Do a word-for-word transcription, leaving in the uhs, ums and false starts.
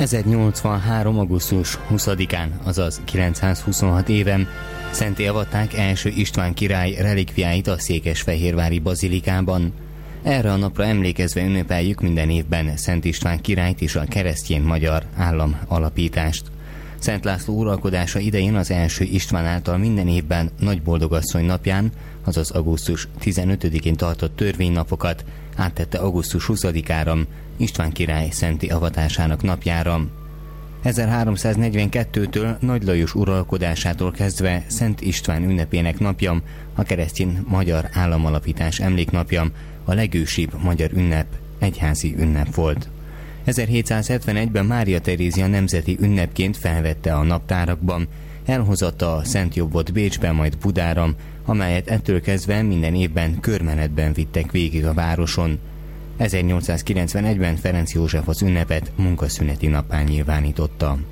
ezernyolcvanhárom. augusztus huszadikán, azaz kilencszázhuszonhat éven szentté avatták első István király relikviáit a székesfehérvári bazilikában. Erre a napra emlékezve ünnepeljük minden évben Szent István királyt és a keresztény magyar állam alapítást. Szent László uralkodása idején az első István által minden évben Nagyboldogasszony napján, azaz augusztus tizenötödikén tartott törvénynapokat áttette augusztus huszadikára, István király szentté avatásának napjára. ezerháromszáznegyvenkettőtől Nagy Lajos uralkodásától kezdve Szent István ünnepének napja, a keresztény magyar államalapítás emléknapja, a legősibb magyar ünnep, egyházi ünnep volt. ezerhétszázhetvenegyben Mária Terézia nemzeti ünnepként felvette a naptárakban, elhozatta a Szent Jobbot Bécsbe, majd Budára, amelyet ettől kezdve minden évben körmenetben vittek végig a városon. ezernyolcszázkilencvenegyben Ferenc József az ünnepet munkaszüneti nappá nyilvánította.